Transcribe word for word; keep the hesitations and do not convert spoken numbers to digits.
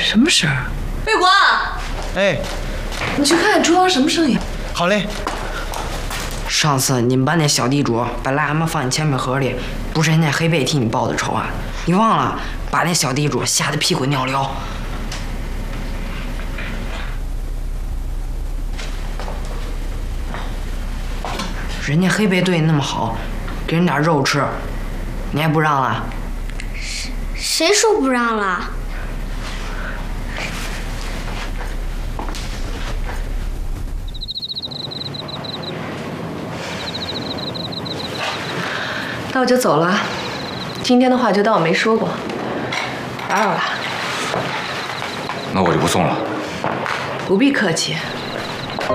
什么声儿？ 魏国， 哎， 你去看看厨房什么声音？ 好嘞。 上次你们班那小地主把癞蛤蟆放你铅笔盒里，不是人家黑贝替你报的仇啊？你忘了把那小地主吓得屁滚尿流？人家黑贝对你那么好，给人点肉吃，你还不让了？ 谁说不让了？ 那我就走了，今天的话就当我没说过，打扰了。 那我就不送了。 不必客气。